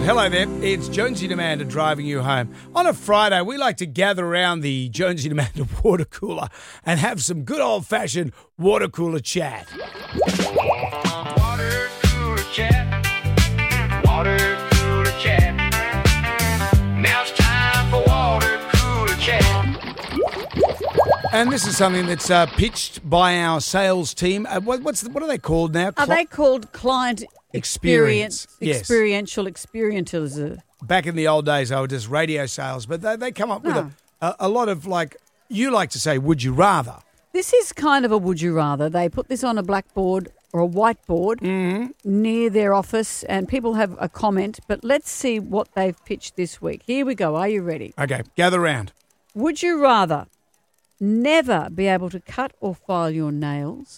Hello there, it's Jonesy Demander driving you home. On a Friday, we like to gather around the Jonesy Demander water cooler and have some good old-fashioned water cooler chat. Water cooler chat. Water cooler chat. Now it's time for water cooler chat. And this is something that's pitched by our sales team. What are they called now? Are they called client Experience. Yes. Experientials. Back in the old days, they were just radio sales, but they come up with a lot of, like, you like to say, would you rather? This is kind of a would you rather. They put this on a blackboard or a whiteboard near their office, and people have a comment, but let's see what they've pitched this week. Here we go. Are you ready? Okay, gather round. Would you rather never be able to cut or file your nails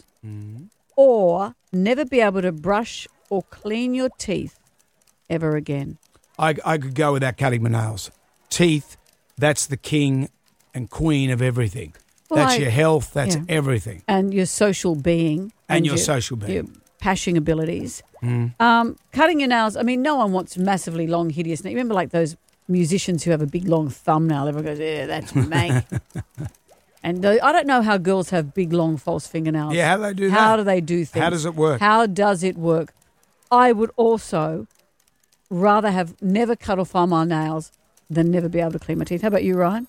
or never be able to brush or clean your teeth ever again? I could go without cutting my nails. Teeth, that's the king and queen of everything. Well, that's your health, that's yeah. everything. And your social being. And your social being. Your pashing abilities. Cutting your nails, I mean, no one wants massively long, hideous nails. Remember like those musicians who have a big, long thumbnail? Everyone goes, yeah, that's me. And I don't know how girls have big, long, false fingernails. Yeah, how do they do that? How do they do things? How does it work? How does it work? I would also rather have never cut or file my nails than never be able to clean my teeth. How about you, Ryan?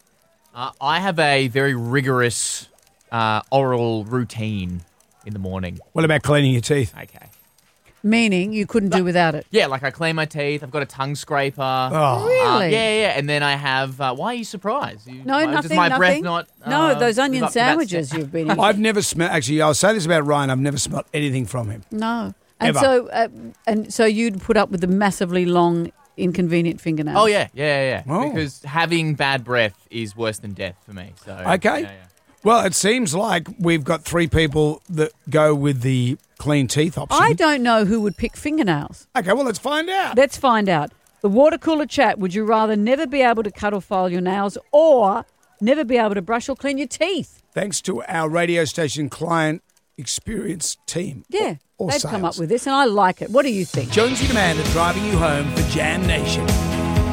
I have a very rigorous oral routine in the morning. What about cleaning your teeth? Okay. Meaning you couldn't do without it. Yeah, like I clean my teeth. I've got a tongue scraper. Oh. Really? Yeah. And then I have... why are you surprised? No, Does nothing, my nothing. breath not... No, those onion live up to that sandwiches standard? you've been eating. I've never smelled... Actually, I'll say this about Ryan. I've never smelled anything from him. No. And Ever. so you'd put up with the massively long, inconvenient fingernails. Oh, yeah. Oh. Because having bad breath is worse than death for me. So Okay. Yeah. Well, it seems like we've got three people that go with the clean teeth option. I don't know who would pick fingernails. Okay, well, let's find out. Let's find out. The water cooler chat. Would you rather never be able to cut or file your nails or never be able to brush or clean your teeth? Thanks to our radio station client experience team. Yeah, Or they've sales. come up with this and I like it. What do you think? Jonesy Demander driving you home for Jam Nation.